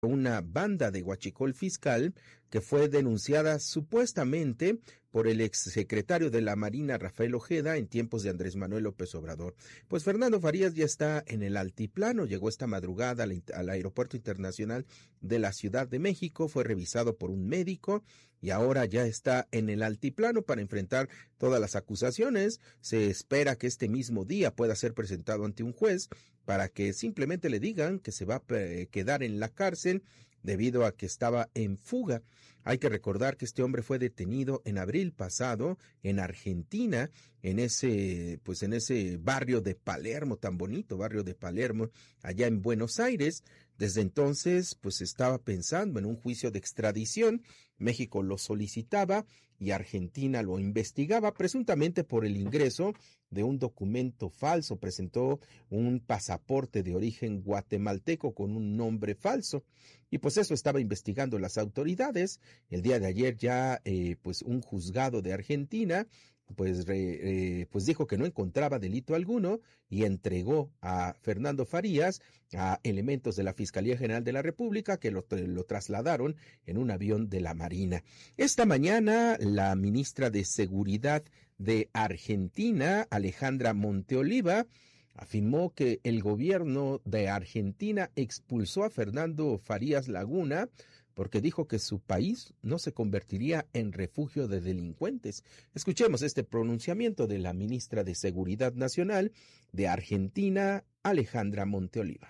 una banda de huachicol fiscal que fue denunciada supuestamente por el exsecretario de la Marina Rafael Ojeda en tiempos de Andrés Manuel López Obrador. Pues Fernando Farías ya está en el altiplano, llegó esta madrugada al Aeropuerto Internacional de la Ciudad de México, fue revisado por un médico y ahora ya está en el altiplano para enfrentar todas las acusaciones. Se espera que este mismo día pueda ser presentado ante un juez para que simplemente le digan que se va a quedar en la cárcel debido a que estaba en fuga. Hay que recordar que este hombre fue detenido en abril pasado en Argentina, en ese barrio de Palermo, tan bonito barrio de Palermo, allá en Buenos Aires. Desde entonces, pues estaba pensando en un juicio de extradición. México lo solicitaba y Argentina lo investigaba presuntamente por el ingreso de un documento falso. Presentó un pasaporte de origen guatemalteco con un nombre falso. Y pues eso estaba investigando las autoridades. El día de ayer ya un juzgado de Argentina pues dijo que no encontraba delito alguno y entregó a Fernando Farías a elementos de la Fiscalía General de la República que lo trasladaron en un avión de la Marina. Esta mañana la ministra de Seguridad de Argentina, Alejandra Monteoliva, afirmó que el gobierno de Argentina expulsó a Fernando Farías Laguna porque dijo que su país no se convertiría en refugio de delincuentes. Escuchemos este pronunciamiento de la ministra de Seguridad Nacional de Argentina, Alejandra Monteoliva.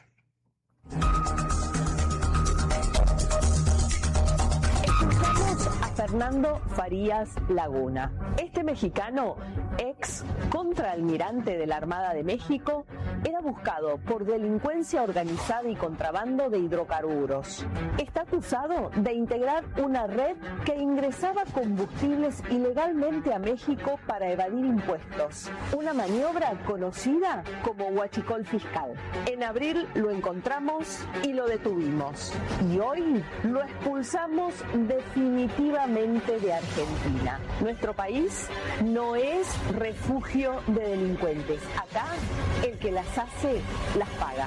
Fernando Farías Laguna. Este mexicano, ex contraalmirante de la Armada de México, era buscado por delincuencia organizada y contrabando de hidrocarburos. Está acusado de integrar una red que ingresaba combustibles ilegalmente a México para evadir impuestos. Una maniobra conocida como huachicol fiscal. En abril lo encontramos y lo detuvimos. Y hoy lo expulsamos definitivamente de Argentina. Nuestro país no es refugio de delincuentes. Acá, el que las hace, las paga.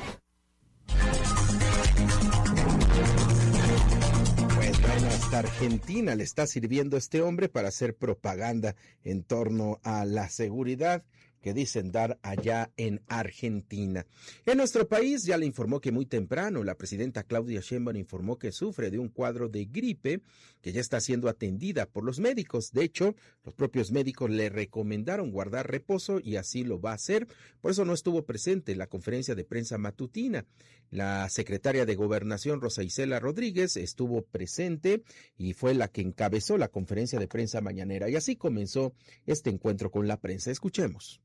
Pues bueno, hasta Argentina le está sirviendo este hombre para hacer propaganda en torno a la seguridad que dicen dar allá en Argentina. En nuestro país ya le informó que muy temprano la presidenta Claudia Sheinbaum informó que sufre de un cuadro de gripe que ya está siendo atendida por los médicos. De hecho, los propios médicos le recomendaron guardar reposo y así lo va a hacer. Por eso no estuvo presente en la conferencia de prensa matutina. La secretaria de Gobernación, Rosa Isela Rodríguez, estuvo presente y fue la que encabezó la conferencia de prensa mañanera. Y así comenzó este encuentro con la prensa. Escuchemos.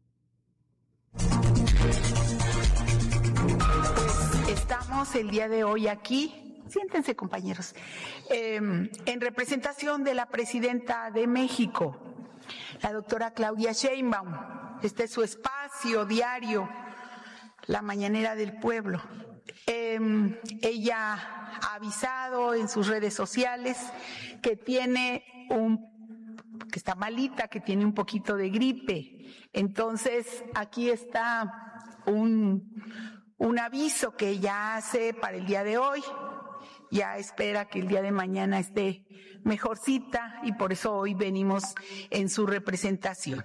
Estamos el día de hoy aquí, siéntense compañeros, en representación de la presidenta de México, la doctora Claudia Sheinbaum. Este es su espacio diario, la mañanera del pueblo. Ella ha avisado en sus redes sociales que está malita, que tiene un poquito de gripe. Entonces, aquí está un aviso que ella hace para el día de hoy. Ya espera que el día de mañana esté mejorcita y por eso hoy venimos en su representación.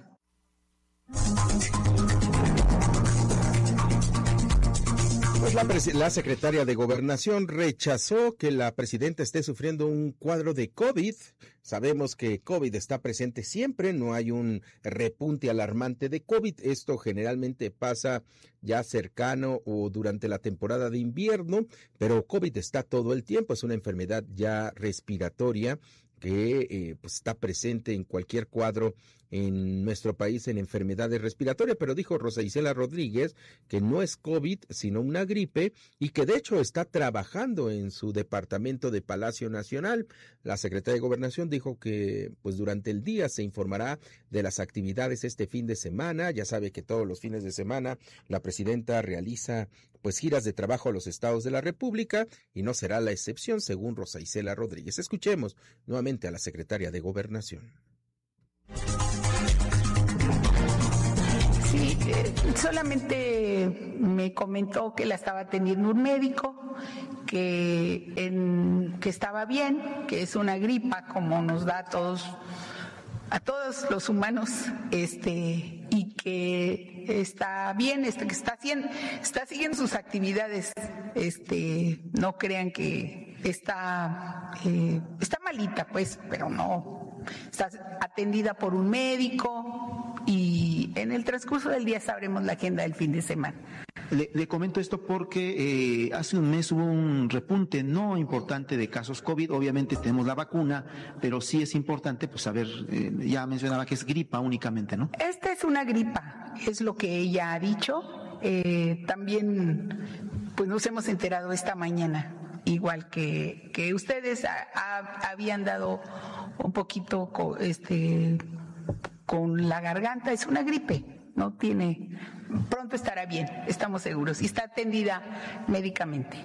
Pues la secretaria de Gobernación rechazó que la presidenta esté sufriendo un cuadro de COVID. Sabemos que COVID está presente siempre, no hay un repunte alarmante de COVID. Esto generalmente pasa ya cercano o durante la temporada de invierno, pero COVID está todo el tiempo, es una enfermedad ya respiratoria que está presente en cualquier cuadro en nuestro país en enfermedades respiratorias, pero dijo Rosa Isela Rodríguez que no es COVID, sino una gripe, y que de hecho está trabajando en su departamento de Palacio Nacional. La secretaria de Gobernación dijo que pues durante el día se informará de las actividades este fin de semana. Ya sabe que todos los fines de semana la presidenta realiza pues giras de trabajo a los estados de la República y no será la excepción, según Rosa Isela Rodríguez. Escuchemos nuevamente a la secretaria de Gobernación. Sí, solamente me comentó que la estaba atendiendo un médico, que estaba bien, que es una gripa como nos da a todos los humanos, y que está bien, que está siguiendo sus actividades. No crean que está malita, pues, pero no, está atendida por un médico, y en el transcurso del día sabremos la agenda del fin de semana. Le comento esto porque hace un mes hubo un repunte no importante de casos COVID. Obviamente tenemos la vacuna, pero sí es importante pues saber, ya mencionaba que es gripa únicamente, ¿no? Esta es una gripa, es lo que ella ha dicho. También pues nos hemos enterado esta mañana, igual que ustedes habían dado un poquito con la garganta. Es una gripe, no tiene, pronto estará bien, estamos seguros, y está atendida médicamente.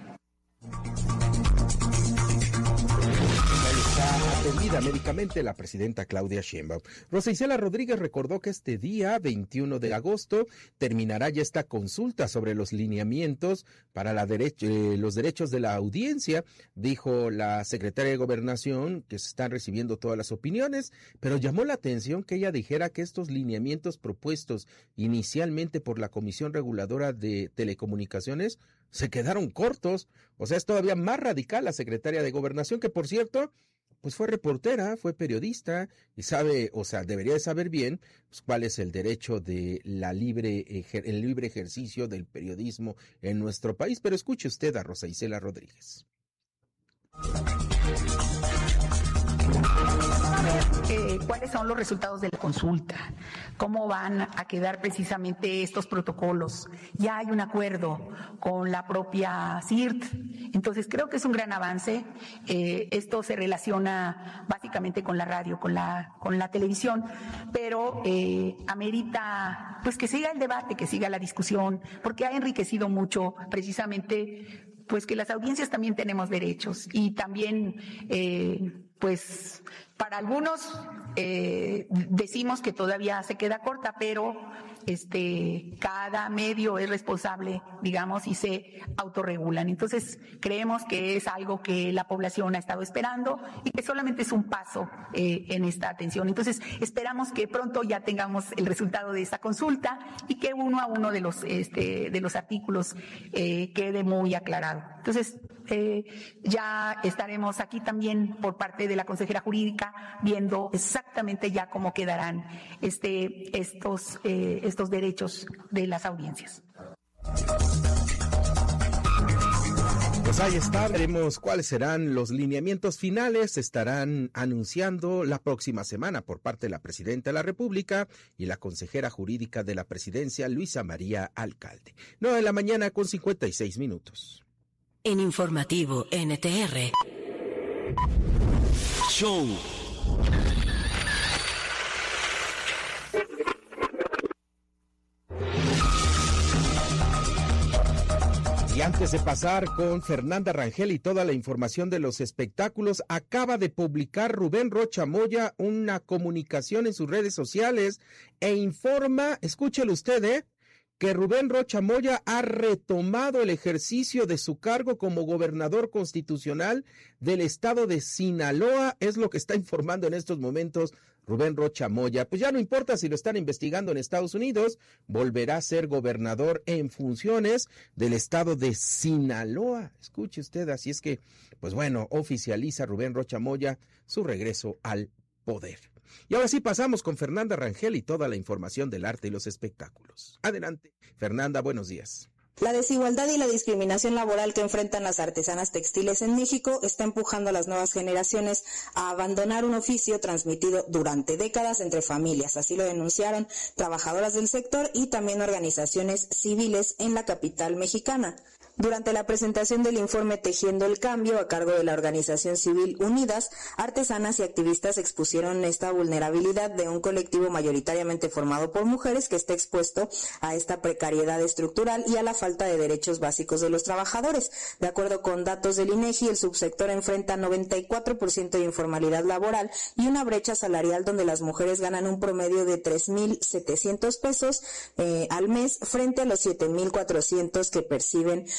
Está atendida médicamente la presidenta Claudia Sheinbaum. Rosa Isela Rodríguez recordó que este día 21 de agosto terminará ya esta consulta sobre los lineamientos para los derechos de la audiencia. Dijo la secretaria de Gobernación que se están recibiendo todas las opiniones, pero llamó la atención que ella dijera que estos lineamientos propuestos inicialmente por la Comisión Reguladora de Telecomunicaciones se quedaron cortos. O sea, es todavía más radical la secretaria de Gobernación, que por cierto, pues fue reportera, fue periodista y sabe, o sea, debería de saber bien pues, cuál es el derecho de el libre ejercicio del periodismo en nuestro país. Pero escuche usted a Rosa Isela Rodríguez. ¿Cuáles son los resultados de la consulta? ¿Cómo van a quedar precisamente estos protocolos? Ya hay un acuerdo con la propia CIRT, entonces creo que es un gran avance. Esto se relaciona básicamente con la radio, con la televisión, pero amerita pues que siga el debate, que siga la discusión, porque ha enriquecido mucho precisamente pues que las audiencias también tenemos derechos, y también pues para algunos decimos que todavía se queda corta, pero cada medio es responsable, digamos, y se autorregulan. Entonces creemos que es algo que la población ha estado esperando y que solamente es un paso en esta atención. Entonces esperamos que pronto ya tengamos el resultado de esta consulta y que uno a uno de los artículos quede muy aclarado. Entonces ya estaremos aquí también por parte de la consejera jurídica viendo exactamente ya cómo quedarán estos derechos de las audiencias. Pues ahí está, veremos cuáles serán los lineamientos finales. Se estarán anunciando la próxima semana por parte de la Presidenta de la República y la consejera jurídica de la Presidencia, Luisa María Alcalde. 9:56 a.m. En Informativo NTR. Show. Y antes de pasar con Fernanda Rangel y toda la información de los espectáculos, acaba de publicar Rubén Rocha Moya una comunicación en sus redes sociales e informa, escúchelo usted, que Rubén Rocha Moya ha retomado el ejercicio de su cargo como gobernador constitucional del estado de Sinaloa. Es lo que está informando en estos momentos Rubén Rocha Moya. Pues ya no importa si lo están investigando en Estados Unidos, volverá a ser gobernador en funciones del estado de Sinaloa. Escuche usted, así es que, pues bueno, oficializa Rubén Rocha Moya su regreso al poder. Y ahora sí pasamos con Fernanda Rangel y toda la información del arte y los espectáculos. Adelante, Fernanda, buenos días. La desigualdad y la discriminación laboral que enfrentan las artesanas textiles en México está empujando a las nuevas generaciones a abandonar un oficio transmitido durante décadas entre familias. Así lo denunciaron trabajadoras del sector y también organizaciones civiles en la capital mexicana. Durante la presentación del informe Tejiendo el Cambio, a cargo de la organización civil Unidas, artesanas y activistas expusieron esta vulnerabilidad de un colectivo mayoritariamente formado por mujeres que está expuesto a esta precariedad estructural y a la falta de derechos básicos de los trabajadores. De acuerdo con datos del INEGI, el subsector enfrenta 94% de informalidad laboral y una brecha salarial donde las mujeres ganan un promedio de 3,700 pesos al mes frente a los 7,400 que perciben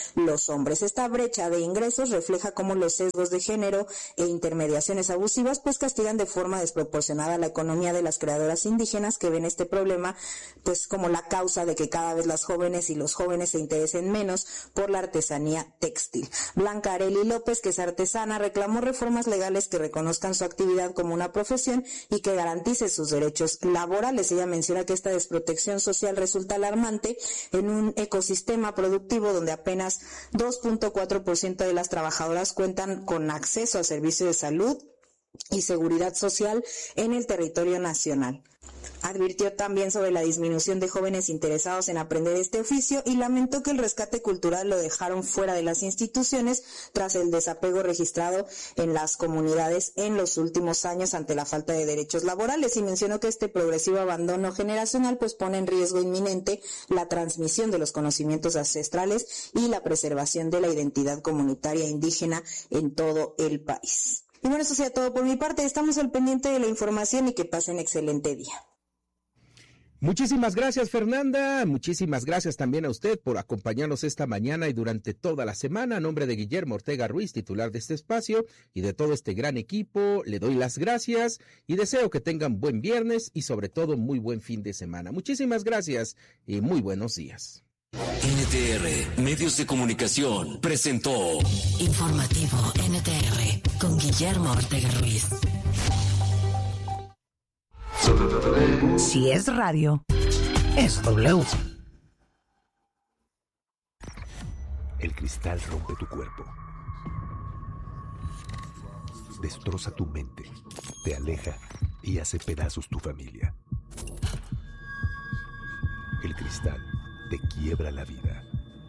los hombres. Esta brecha de ingresos refleja cómo los sesgos de género e intermediaciones abusivas pues castigan de forma desproporcionada la economía de las creadoras indígenas, que ven este problema pues como la causa de que cada vez las jóvenes y los jóvenes se interesen menos por la artesanía textil. Blanca Arely López, que es artesana, reclamó reformas legales que reconozcan su actividad como una profesión y que garantice sus derechos laborales. Ella menciona que esta desprotección social resulta alarmante en un ecosistema productivo donde apenas 2.4% de las trabajadoras cuentan con acceso a servicios de salud y seguridad social en el territorio nacional. Advirtió también sobre la disminución de jóvenes interesados en aprender este oficio y lamentó que el rescate cultural lo dejaron fuera de las instituciones tras el desapego registrado en las comunidades en los últimos años ante la falta de derechos laborales, y mencionó que este progresivo abandono generacional pues pone en riesgo inminente la transmisión de los conocimientos ancestrales y la preservación de la identidad comunitaria indígena en todo el país. Y bueno, eso sería todo por mi parte. Estamos al pendiente de la información y que pasen excelente día. Muchísimas gracias, Fernanda. Muchísimas gracias también a usted por acompañarnos esta mañana y durante toda la semana. A nombre de Guillermo Ortega Ruiz, titular de este espacio, y de todo este gran equipo, le doy las gracias y deseo que tengan buen viernes y sobre todo muy buen fin de semana. Muchísimas gracias y muy buenos días. NTR Medios de Comunicación presentó Informativo NTR con Guillermo Ortega Ruiz. Si es radio, es W. El cristal rompe tu cuerpo, destroza tu mente, te aleja y hace pedazos tu familia. El cristal te quiebra la vida.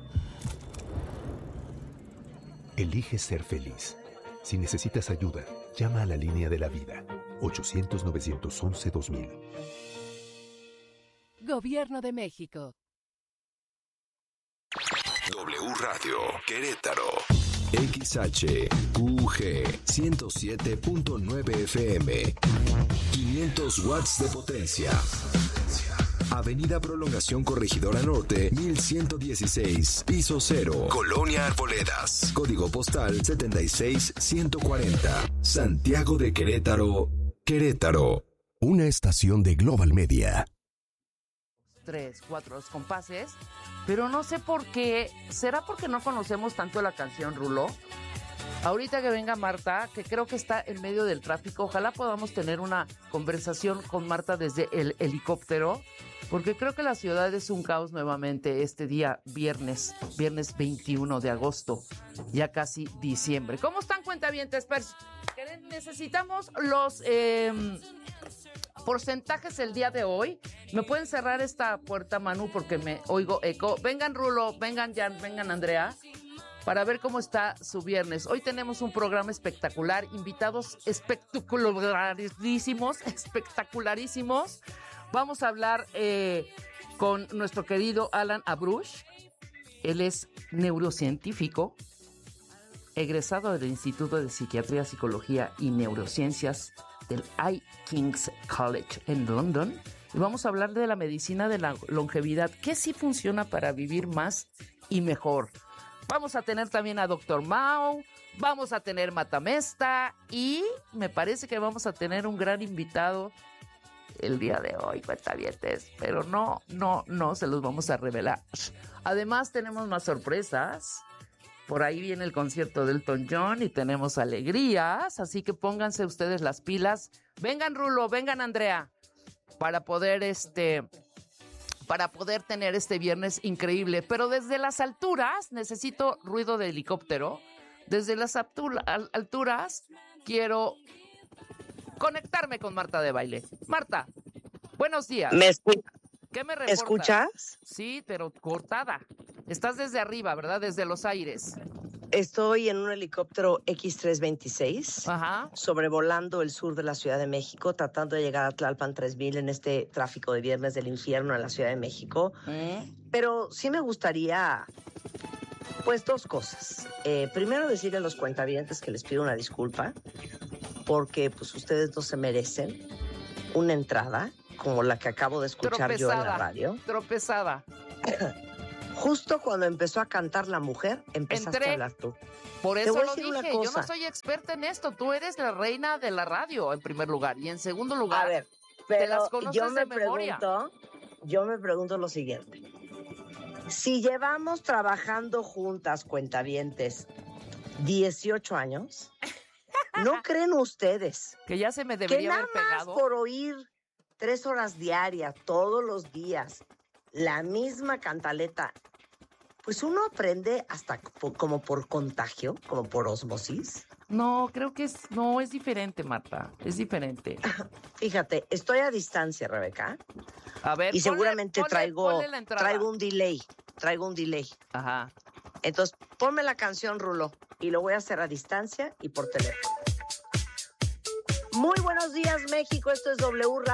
Elige ser feliz. Si necesitas ayuda, llama a la línea de la vida. 800-911-2000. Gobierno de México. W Radio Querétaro. XHUG 107.9 FM. 500 watts de potencia. Avenida Prolongación Corregidora Norte, 1116, piso 0, Colonia Arboledas, código postal 76140, Santiago de Querétaro, Querétaro. Una estación de Global Media. 3, 4 los compases, pero no sé por qué. ¿Será porque no conocemos tanto la canción, Rulo? Ahorita que venga Marta, que creo que está en medio del tráfico, ojalá podamos tener una conversación con Marta desde el helicóptero, porque creo que la ciudad es un caos nuevamente este día, viernes 21 de agosto, ya casi diciembre. ¿Cómo están, cuentavientes? Necesitamos los porcentajes el día de hoy. ¿Me pueden cerrar esta puerta, Manu, porque me oigo eco? Vengan, Rulo, vengan, Jan, vengan, Andrea, para ver cómo está su viernes. Hoy tenemos un programa espectacular, invitados espectacularísimos. Vamos a hablar con nuestro querido Alan Abrush. Él es neurocientífico, egresado del Instituto de Psiquiatría, Psicología y Neurociencias del King's College en London. Y vamos a hablar de la medicina de la longevidad, que sí funciona para vivir más y mejor. Vamos a tener también a Dr. Mao, vamos a tener Matamesta y me parece que vamos a tener un gran invitado el día de hoy, cuentavientes, pero no se los vamos a revelar. Además tenemos más sorpresas. Por ahí viene el concierto del Elton John y tenemos alegrías, así que pónganse ustedes las pilas. Vengan, Rulo, vengan, Andrea, para poder tener este viernes increíble. Pero desde las alturas, necesito ruido de helicóptero. Desde las alturas quiero conectarme con Marta de Baile. Marta, buenos días. ¿Qué me reportas? ¿Escuchas? Sí, pero cortada. Estás desde arriba, ¿verdad? Desde los aires. Estoy en un helicóptero X-326, sobrevolando el sur de la Ciudad de México, tratando de llegar a Tlalpan 3000 en este tráfico de viernes del infierno en la Ciudad de México. Pero sí me gustaría, pues, dos cosas. Primero, decirle a los cuentavientes que les pido una disculpa, porque pues ustedes no se merecen una entrada como la que acabo de escuchar yo en la radio. Tropezada. Justo cuando empezó a cantar la mujer, empezaste a hablar tú. Por eso lo dije, yo no soy experta en esto. Tú eres la reina de la radio, en primer lugar. Y en segundo lugar, a ver, pero te las conoces de memoria. Yo me pregunto lo siguiente. Si llevamos trabajando juntas, cuentavientes, 18 años, ¿no creen ustedes que ya se me debería haber pegado? Que nada más por oír 3 horas diarias, todos los días, la misma cantaleta, pues uno aprende hasta como por contagio, como por osmosis? No, creo que es diferente, Marta, es diferente. Fíjate, estoy a distancia, Rebeca. A ver, y seguramente traigo un delay. Ajá. Entonces, ponme la canción, Rulo, y lo voy a hacer a distancia y por teléfono. Muy buenos días, México. Esto es W Radio.